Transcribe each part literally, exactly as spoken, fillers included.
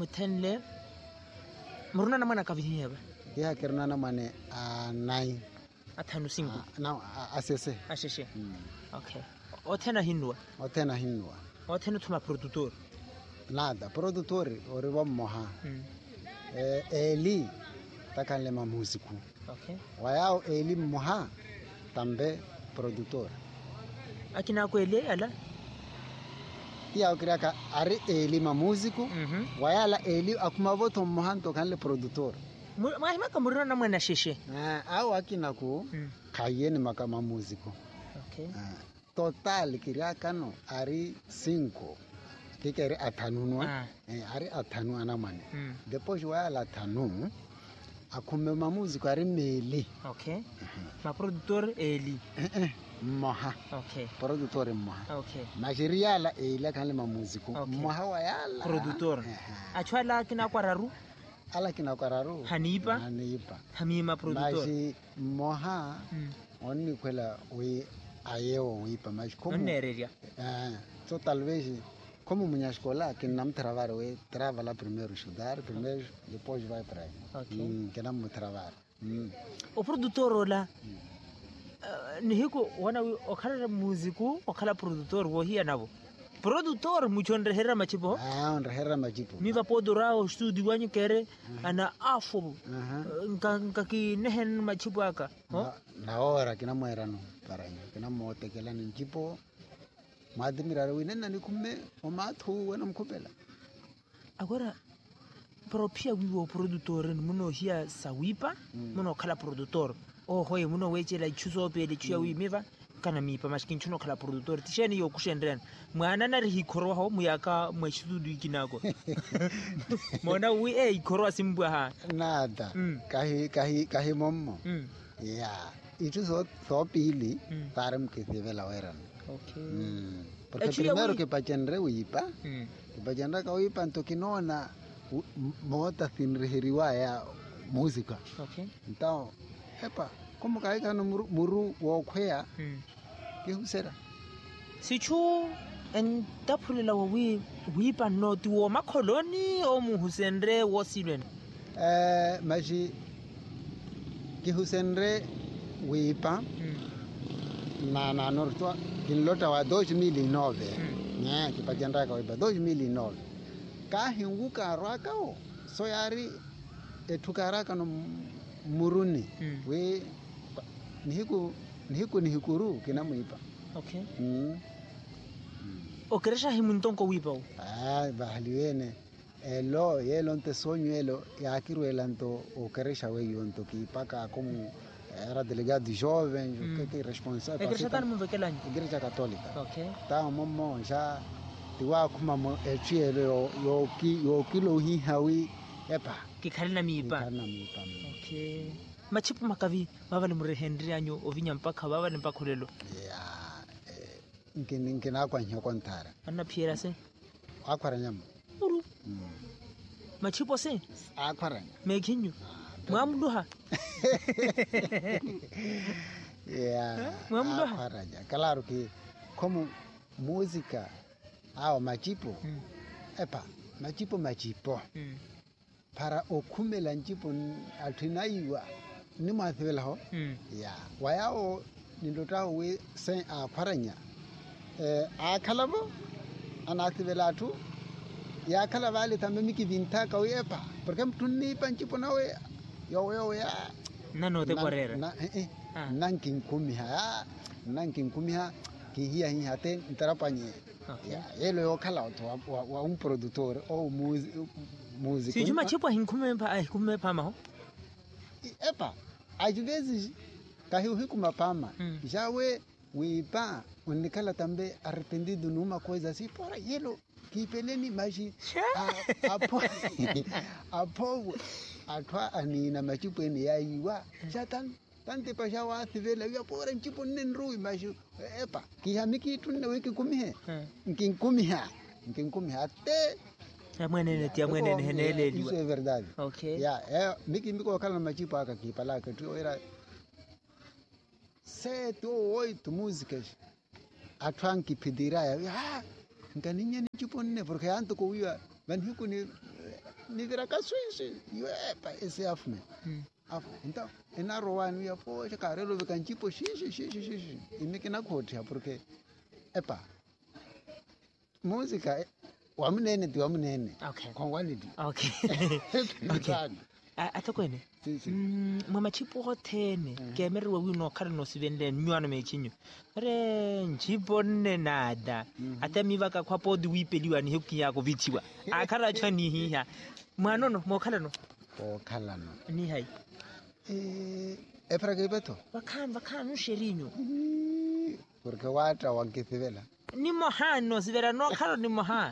tenle moruna na mana ka viheba ya kerna na mane a nine athanu singu na asese asheshe okay o tena hinwa o tena hinwa o tena tuma produtor nada produtor ore wa moha eh eli takanle ma musiku okay wayao eli moha tambe produtor akina ko ele ala ya ukiraka ari eli ma musiku mhm wayala eli akuma voto moha to kanle produtor mahima kamurina na mwana sheshe ah au akina ku kayeni makama musiku okay total kiraka no ari cinco kikere atanu ah. eh ari atanu anamane mm. Depois wala atanu akume ma musiku ari meli okay uh-huh. Ma produtor eli eh eh moha okay produtor moha okay majeriala eli kanle ma musiku okay. Moha wayala produtor uh-huh. Achwala kina kwararu ala kina kwararu hanipa hanipa hamima produtor maji moha mm. Onni kwela we ayewo wipa mas como onereria ah so talvez como minha escola que não trabalha we trabalha primeiro estudar primeiro depois vai para aí okay hum, que não trabalha hum. O produtor ola hum. uh, nihiko wana okhala musiku okhala produtor wo hiya nabo produtor muchondre hera machipo ah ondre hera machipo miva podorao studio wanyu kere uh-huh. Ana afo uh-huh. Nka nka ki nehen machipo aka na, na ora kina moerano paranya kina mote kela nchipo madmirara winena nikume o mathu wena mkhopela agora propia wiwo produtor muno hiya sawipa mm. Muno khala produtor o hoye muno wechela chuzo pele chuya wi miva kana mipa maskin chuno khala produtor tisheni yo kushendren mwana na ri hikhoro ho muyaka mweshudu kinako mona wi e hikhoro simbwa ha nada mm. kahi kahi kahi mommo mm. Yeah itu so topili mm. Taram ke sevela weran okay mm. Porque primero que pachenre wipa mm. Que pachenra ka wipa to kinona mota sinrihiriwa ya música okay então epa como kai kana muru wo khwea mm. Ke usera sichu en tapula wi wipa no tuo makoloni o mu husenre wo silwen eh maji ke husenre wipa mm. Na na norto kinlota wa dois mil e nove mm. Ne ke pajanda ka wipa dois mil e nove ka hinguka rakao soyari etukara kana muruni mm. We nihiku nihiku nihikuru kina mwipa okay mm. Mm. Okeresha himuntonko wipa ah bahaliwene elo yelo nte sonyo elo yakiru elanto okeresha we yonto ki paka como era delegado jovem mm. Que que responsável igreja tá no vekelani igreja católica okay tá momo já tiwa kuma mo echielo yo ki yo kilo hi hawi epa kikhalina mipa kikhalina mipa okay machipu makavi baba lemure Henry anyo ovinya mpaka baba mpakholelo yeah eh ngene ngena kwa nyo kontara anna phiera se akwara nyama uru mm. Machipo se akwara mekhinyu mwamduha yeah mwamduha akwara ja claro que como música ao machipo mm. Epa machipo machipo mm. Para okumela nchipo atinaiwa ni mathwela ho mm. Yeah wayao nindota we sen akwaranya eh akhalabo anathwela tu ya khala vale tambe miki vinta ka wepa porque mtunni panchipo nawe yo yo ya nano te korera na eh nankin kumiha nankin kumiha ki hiya hi hate ntarapanye ya yelo yo khala to wa, wa un produtor o música si juma chipo hinkume pa ai kume pama ho epa às vezes kahi hikuma pama mm. Jawe wipa unikala tambe arrependido numa coisa assim para yelo kipeleni maji apo apo atwa anina machipo ni yaiwa chatan tante pasha wa thivela ya pora nchipo nenrui maji epa kihamiki tunne wiki kumihe nkin kumiha nkin kumiha te ya mwenene tia mwenene henele liwa isso é verdade okay ya é miki miko kala machipo aka kipalaka tu era sete ou oito músicas atwanki pedira ya ah nganinya ni chipo nne porque anto ko wiwa van hiku ni ni vira ka sweswi yo epa ese afume afu então ena roani ya po ka relo be kan tipo shishi shishi shishi imike na khothi porque epa música wa munene ti wa munene okay quality okay okay atakwene mo machipo go ten ke mere we no khare no sivende nywana me chinyo re nchipo nne nada ata mi baka kwa podi wipeliwa ni heki yako vitiwa akara chani hiya mwana no mo khala no o khala no ni hai eh e para ke beto bakhan bakhan sherinyo porque wata wankithivela ni mohano sivera no khala ni moha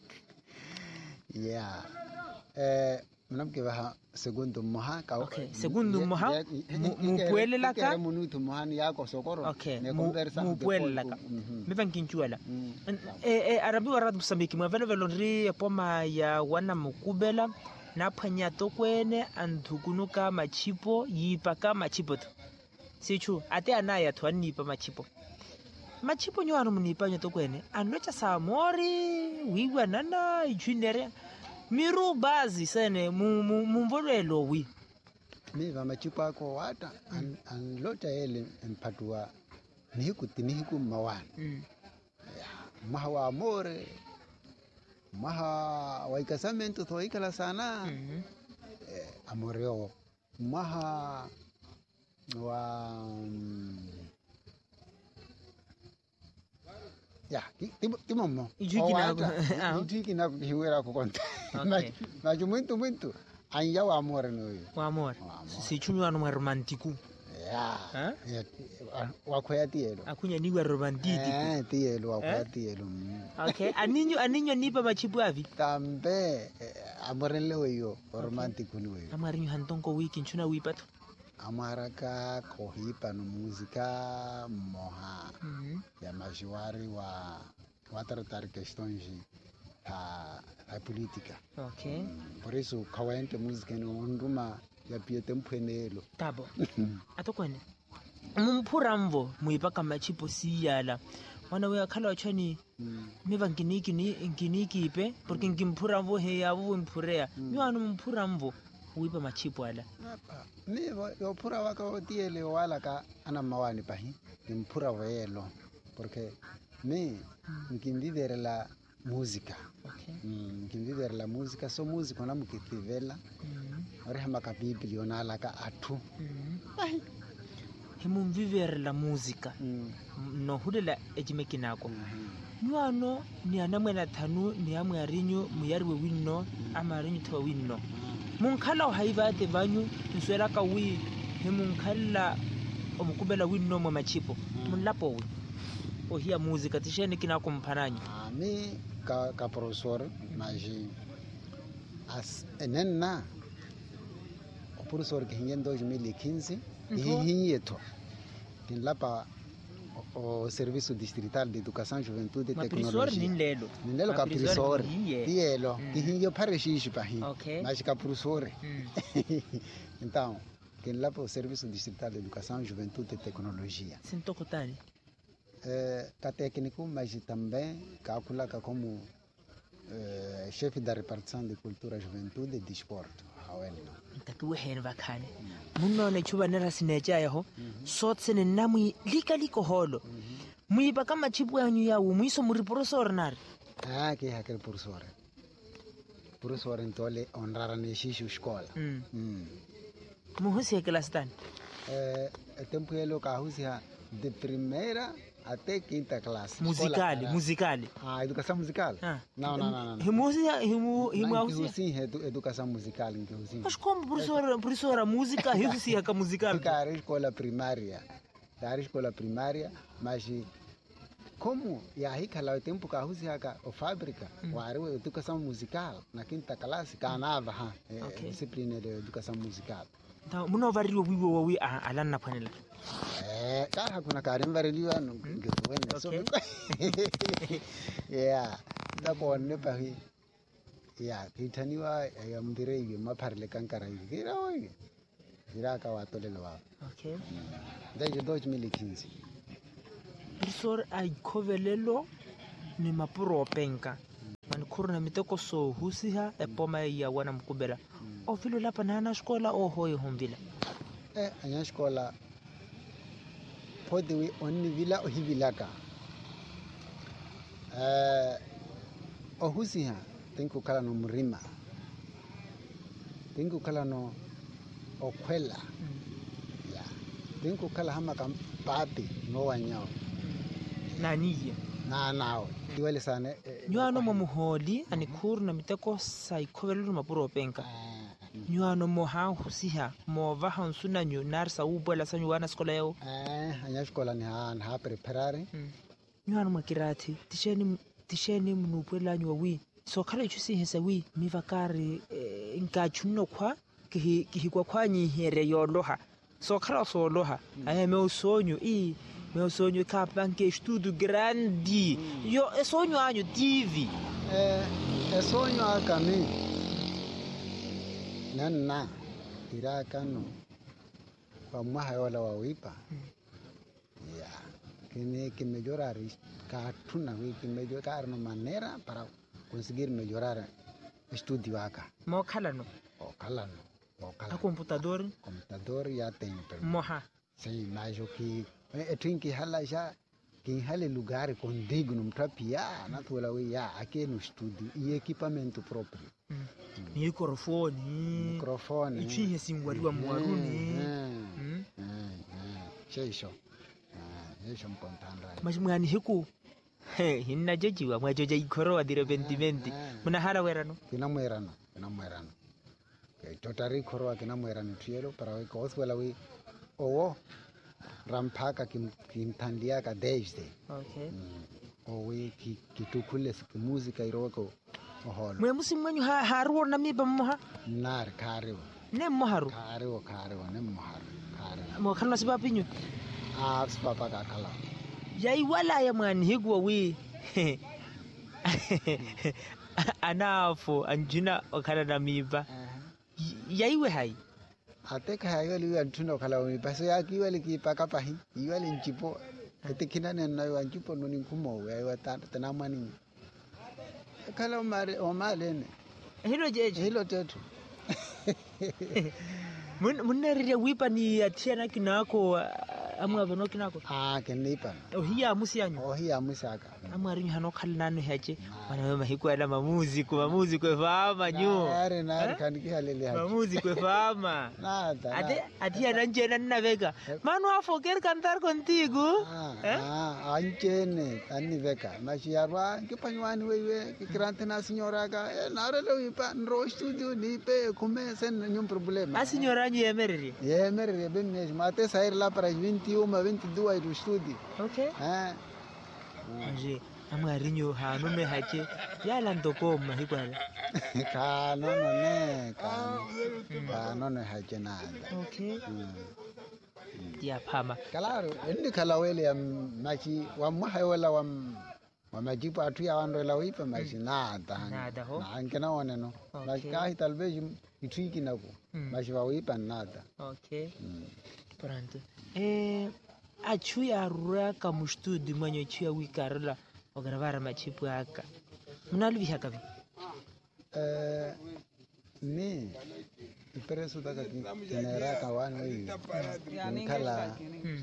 yeah eh mnamke baha segundo moha ka okay segundo moha mupuelela ka minuto mohani yako sokoro okay ne conversa mupuelela ka me bankinchuela eh eh arabi wa rad Mozambique mo vele velo ri poma ya wana mukubela na phanya tokwene anthukunuka machipo yipa ka machipo sichu ate anaya thwani pa machipo machipo nyo anu munipa nyo tokwene anocha samori wiwa nana ichunere miru bazi sene mumvolelo wi miva machipo ako wata an lota ele empatua nihiku tinihiku mawana maha wa amore maha wa ikasamento to ikala sana amoreo maha wa ya timo timo mo ijukina ijukina hiwera ko konta na jumuntu muntu anya wa amore no wa amore si chunywa no romantiku ya wa khoya tielo akunya ni wa romantiki eh tielo wa khoya tielo okay aninyo aninyo nipa machipu avi tambe amore lewe yo romantiku ni we amarinyo hantonko wiki nchuna wipato amaraka kohipa no música moha mm -hmm. ya majuari wa wa tratar questões a a política okay mm, por isso kawente música no nduma ya pia temphenelo tabo atokwene mumphuramvo muipaka machipo siyala wana we akhala chani mm. miva nginiki ni nginiki pe porque ngimphuramvo he yavu mphurea mm. miwanu mumphuramvo uipa machipo ala mi yo pura waka otiele wala ka ana mawani pahi impura velo porque mi ngimvivere la música okay ngimvivere la música so música na mukithivela ore hama ka biblia ona la ka athu pahi himumvivere la música no hulela ejimekinako nyano ni anamwena thanu ni amwe arinyo muyariwe winno amarinyo thwa winno munkhala haiva te vanyu nswela ka wi he munkhala omukubela winno mo machipo munlapo wi o hiya música tishene kina komphananya ami ka ka professor maji as enenna o professor ke hinyen dois mil e quinze hinyeto tin lapa o serviço distrital de educação juventude e tecnologia ninlelo ninlelo ka professor tielo que hinyo parexixe pa hin mas ka professor então tem lá o serviço distrital de educação juventude e tecnologia sintokotani eh ka técnico mas também calcula como eh, chefe da repartição de cultura juventude e desporto hawelno takuwe hen vakhane munno ne chuba nera sineja yaho sotsene namui lika liko holo muiba kama chipu yanyu yawo muiso muri professor nari ah ke hakel professor professor ntole onrara ne shishu skola mm muhusi class tan eh tempo yelo ka husia de primeira até quinta classe musicale escola, musicale ah educação musical ah. não não não não himusi himu himu sim educação musical inclusive mas como professor professora música himusi ka musical cara escola primária da escola primária mas como ya hika la tempo ka husia ka o fábrica o aro educação musical na quinta classe kanava ha disciplina de educação musical então muno variwo wiwo wi alanna panela eh ka kuna karim variliwa ngezwene so yeah da bonne pahi yeah kitaniwa ya mdire yi mapharle kankara yi gira oyi gira ka watolelo wa okay ndaje dois mil e quinze professor ai kovelelo ni mapuro penka man khurna miteko so husiha e poma ya wana mkubela o vilo lapa nana skola o hoye humvila eh anya skola podi onni vila o hivilaka eh o husiha tenku kala no mrima tenku kala no o kwela ya tenku kala hama kampati no wanyao naniye na nao iwele sana nyano mo muholi ani khurna miteko sai khovelulu mapuro penka nyano mo ha husiha mo va hansuna nyu narsa ubela sanyu wana skola yao eh anya skola ni ha ha preparare nyano mo kirati tisheni tisheni munupwela nyu wi so khala ichusi hesa wi mivakari inka chunno kwa kihi kihi kwa kwanyi here yoloha so khala so loha aya me usonyo i meu sonho é que estudo grande yo é sonho anho tive é é sonho a caminho nana irakano vamos a wala wawipa ya que que melhorar ka tuna we que melhorar no maneira para conseguir melhorar estudo acá mo khala no o khala no o khala a computador computador ya tem moha sim mas o que e twinki hala já quem hale lugar com digno mtapia na tola we ya aqui no estúdio e equipamento próprio microfone microfone e tinha singwariwa mwaruni cheisho ah cheisho mpontanda mas mwani hiku he hinna jejiwa mwajoja ikoro adire ventimenti muna hala werano kina mwerano kina mwerano ke totari koro kina mwerano tielo para we ko oswela we owo rampaka kim kimtandia ka desde okay owe ki kitukule ki música iroko oholo mwe musimwenyu ha haruo na miba moha nar kare ne moharu kare o kare o ne moharu kare mo khala sibapinyu ah sibapa ka kala yai wala ya mwani higwa wi anafo anjuna okhala na miba yai we hai ate ka hayo li antuna kala wi paso ya ki wali ki paka pahi iwali nchipo ate kinane na wa nchipo no ni kumo we wa tana mani kala mare o malene hilo jeje hilo tetu mun munere wipa ni atiana kinako amwa bano kinako ah kenipa o hiya musianyo o hiya musaka amwa rinyo hano khalnano haje wana we mahiku ala mamuzi ku mamuzi ku fama nyu are na kan ki halele haje mamuzi ku fama nada ade atiana njena navega manu afoker cantar contigo eh ah anjene ani veka mashiarwa kipanywani wewe kikrante na signora ka na rele wipa nro studio ni pe come sen nyum problema a signora nyu emerri emerri ben mes mate sair la para vinte e uma, vinte e dois do estúdio. Ok. Ah. Mas amwa rinyo ha no me haje yala ndoko mahikwala. Ka no no ne ka. Ka no ne haje nada. Okay. Ya pama. Claro, ndi kala wele ya machi wa mahawela wa wa majibu atu ya wando la wipa machi nada. Nada ho. Na angena one no. Machi ka talvez itwiki nako. Machi wa wipa nada. Okay. Pronto. Eh, a chuya raka mu studio manyo chuya wikarla o gravare machipu aka. Munalvi hakavi. Eh, ni ipreso daga kinera kawan wi. Kala.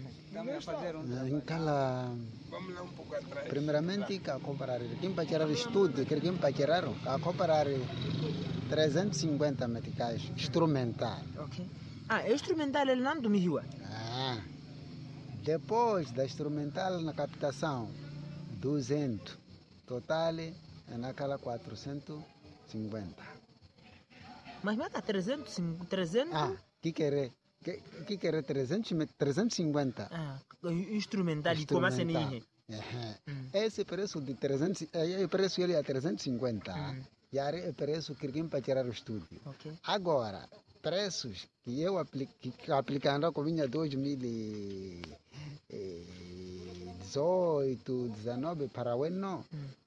Kala. Primeiramente ka comparare quem para tirar estudo, quer quem para tirar, a comparare trezentos e cinquenta meticais instrumental. Okay. Ah, é instrumental ele não me hiwa. Ah. Depois da instrumental na captação, duzentos. Total é naquela quatrocentos e cinquenta. Mas mata trezentos, trezentos? Ah, que quer que que quer trezentos, trezentos e cinquenta. Ah, instrumental e como assim nihe. Esse preço de trezentos, é preço ele é trezentos e cinquenta. E é preço que quem para tirar o estúdio. Okay. Agora preços que eu apliquei, aplicando com vinha dois mil e dezoito, dezenove para o ano,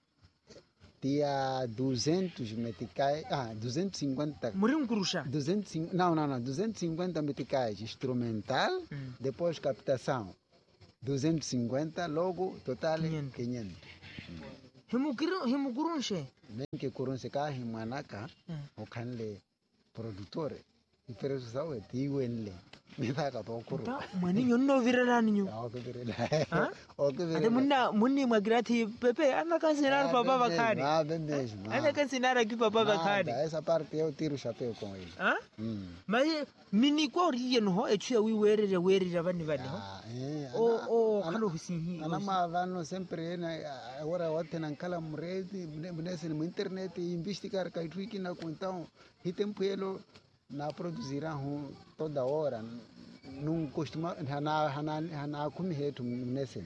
tinha duzentos meticais, ah, duzentos e cinquenta. Murim Kurusha? Não, não, não, duzentos e cinquenta meticais instrumental, hum. Depois captação, duzentos e cinquenta, logo total quinhentos. Himugurunche? menke koronse kahi mwanaka okanle produttore ipereso sawe tiwenle mitaka tokuru mwani nyonno virala ninyo okay virala ha okay virala ade munna munni magrati pepe ana kansinara papa bakani ah bemesmo ana kansinara ki papa bakani essa parte eu tiro o chapéu com ele ha mas mini ko riye no ho echuya wi werere werere bani bani ho o o kalo husinhi ana ma vanno sempre na ora wote na kala mredi bunese no internet investigar kai twiki na então e tempo ele na produzirá toda hora não costuma hana hana hana como reto nesse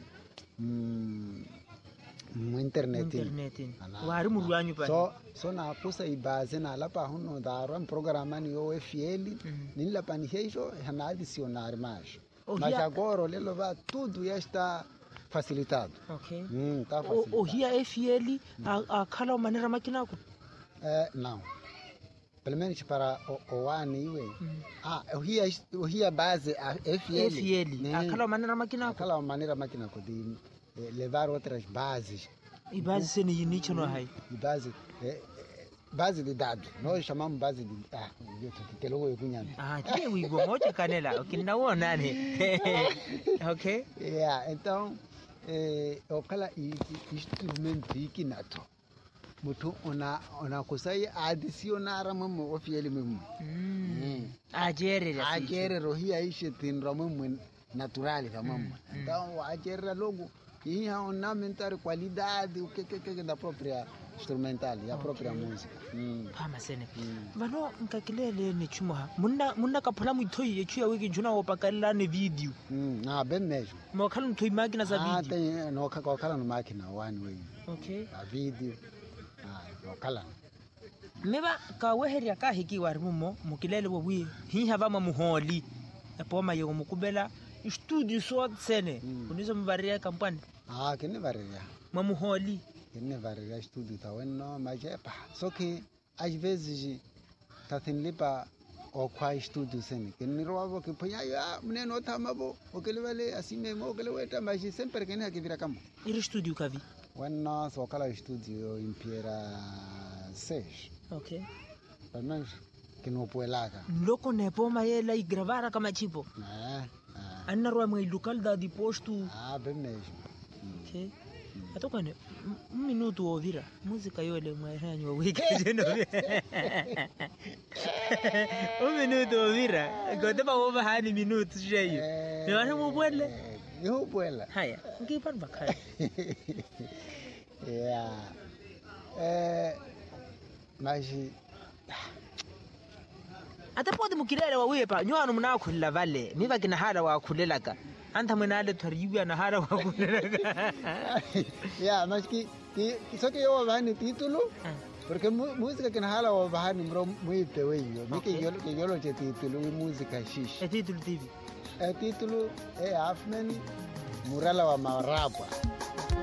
no internet internet wari mu ruanyu pa so so na pusa ibase na la pa hono da ram programa ni o F L ni la pani heiso hana adicionar mais mas agora ele vai tudo já está facilitado. Okay. Hum, tá facilitado. O hia F L a kala maneira máquina ko eh não. Pelo menos para o, o ano iwe. Mm. Ah, o hia o hia base a F L. F L. Né? Aquela maneira máquina. Aquela maneira máquina de eh, levar outras bases. E base sendo unique no hai. E base eh, base de dados. Nós chamamos base de ah, eu te logo eu kunyan. Ah, que o igo moja canela. O que não é nada. Okay? Yeah, então eh o kala instrumento ikinato. Mutu ona ona kusai adicionara mamo ofieli mamo mm ajere ajere rohia ishe tinra mamo natural da mamo então ajere logo e ha ornamentar qualidade o que que que da própria instrumental e a própria música pama sene vano nkakilele ne chuma munna munna kaphala muitoi yechu ya wiki juna opakalla ne video mm ah bem mesmo mo khala mutoi makina za video ah tem no kala no makina one way okay a video ah no kala meba ka weheria ka hiki warmumo mukilele bobwi hi hava mamuholi epoma yego mukubela studio so tsene unizo mbaria kampani ah kene varia mamuholi kene varia studio taweno majepa só que às vezes tá tendo para o qual studio sene kene roabo que ponha ya meneno tamabo okele vale assim mesmo okele weta mas sempre kene akivira kampo iri studio kavi Bueno, so kala studio in Piera seis. Okay. Pelo menos que não pode lá. Loco ne poma ela e gravar kama chipo. Ah. Ah. Anna roa mai local da di posto. Ah, bem mesmo. Okay. Atoka ne um minuto ouvira música yole mwaranyo wa wiki jeno. Um minuto ouvira. Godeba over hani minuto jeyo. Ne wani mu bwele. Eu puela. Haya, ngipan bakhay. Yeah. Eh, mas ata pode mukirele wa wepa nywano muna khulla vale miva kina hala wa khulelaka anta mwenale thariwa na hala wa khulelaka. Yeah, mas que que só que eu vani título porque música que na hala wa bahani mro muite weyo mike yolo que yolo che título música shish é título T V é título é Afmen Murala wa Marapa.